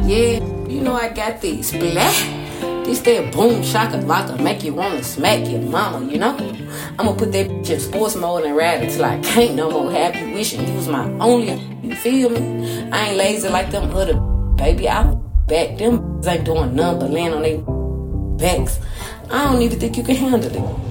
Yeah, you know I got this. Blah. This that boom shaka laka make you wanna smack your mama, you know? I'ma put that bitch in sports mode and ride it till I can't no more. Have you wishing you was my only, you feel me? I ain't lazy like them other baby. I back them ain't doing nothing but laying on their backs. I don't even think you can handle it.